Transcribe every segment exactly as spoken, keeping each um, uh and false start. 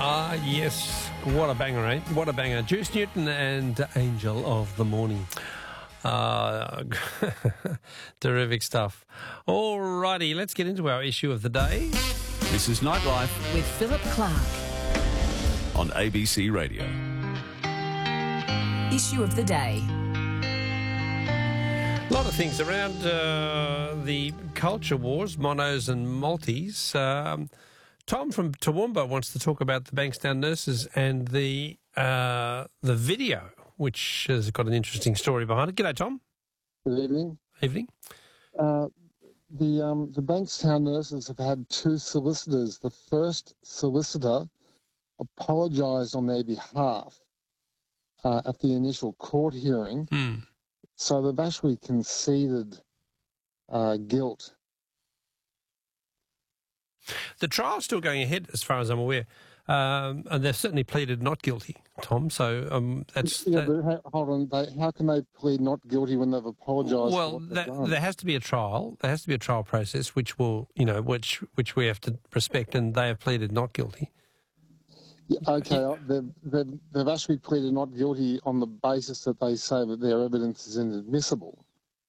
Ah, yes. What a banger, eh? What a banger. Juice Newton and Angel of the Morning. Uh, terrific stuff. All righty, let's get into our issue of the day. This is Nightlife with Philip Clark. on A B C Radio. Issue of the day. A lot of things around uh, the culture wars, monos and multis. Um, Tom from Toowoomba wants to talk about the Bankstown nurses and the uh, the video, which has got an interesting story behind it. G'day, Tom. Good evening. Evening. Uh, the um, the Bankstown nurses have had two solicitors. The first solicitor apologised on their behalf uh, at the initial court hearing. Hmm. So they've actually conceded uh, guilt. The trial's still going ahead, as far as I'm aware, um, and they've certainly pleaded not guilty, Tom. So um, that's Yeah, that, but ha- hold on. They, how can they plead not guilty when they've apologised? well. for what they've That, done? there has to be a trial. There has to be a trial process, which will, you know, which which we have to respect, and they have pleaded not guilty. Yeah, okay, uh, they've, they've, they've actually pleaded not guilty on the basis that they say that their evidence is inadmissible.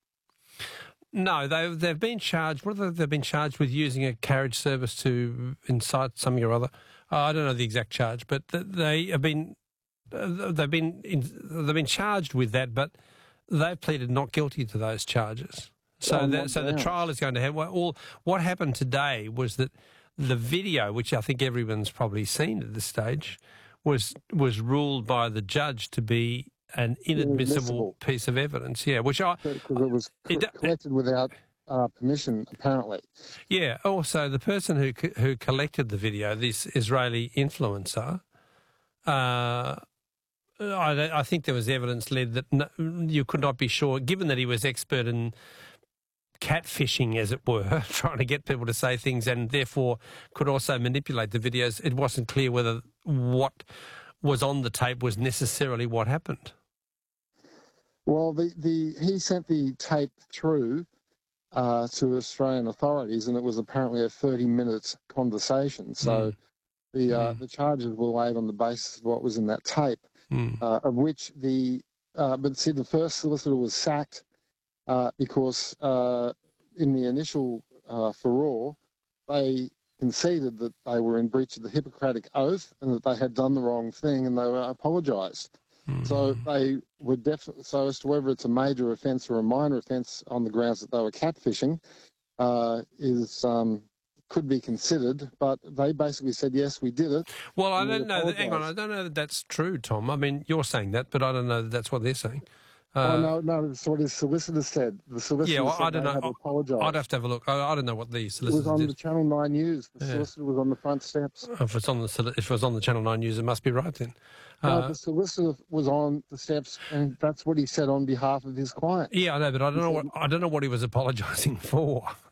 No, they've they've been charged. What have they, they've been charged with? Using a carriage service to incite something or other. Uh, I don't know the exact charge, but th- they have been uh, they've been in, they've been charged with that, but they've pleaded not guilty to those charges. So On that, what so the grounds? trial is going to have. Well, all what happened today was that the video, which I think everyone's probably seen at this stage, was was ruled by the judge to be an inadmissible Inadmissible. piece of evidence. Yeah, which I Because it was It co- do- collected without uh, permission, apparently. Yeah. Also, the person who co- who collected the video, this Israeli influencer, uh, I, I think there was evidence led that no, you could not be sure, given that he was expert in catfishing, as it were, trying to get people to say things, and therefore could also manipulate the videos. It wasn't clear whether what was on the tape was necessarily what happened. Well, the, the he sent the tape through uh, to Australian authorities, and it was apparently a thirty-minute conversation. So Mm. the uh, Mm. the charges were laid on the basis of what was in that tape, Mm. uh, of which the uh, but see the first solicitor was sacked uh, because uh, in the initial uh, furore they conceded that they were in breach of the Hippocratic Oath and that they had done the wrong thing, and they were apologised. Mm. So they were definitely, so as to whether it's a major offence or a minor offence on the grounds that they were catfishing, uh, is um, could be considered. But they basically said, yes, we did it. Well, I and we don't know. That, hang on, I apologise. don't know that that's true, Tom. I mean, you're saying that, but I don't know that that's what they're saying. Uh, oh, no, no, that's what his solicitor said. The solicitor Yeah, well, said I don't they know. had I- apologised. I'd have to have a look. I, I don't know what the It was solicitor on did. the Channel nine News. The Yeah. solicitor was on the front steps. If it's on the soli- if it was on the Channel Nine News, it must be right then. No, Uh, the solicitor was on the steps, and that's what he said on behalf of his client. yeah, I know, but I don't know what I don't know what he was apologising for.